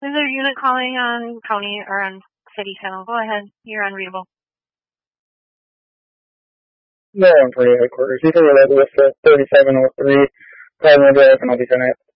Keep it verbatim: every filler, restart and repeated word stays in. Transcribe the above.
Is there a unit calling on county or on city channel? Go ahead. You're unreadable. No, I'm pretty headquarters. You can relate with the thirty-seven oh three. Primary Drive, and I'll be tonight.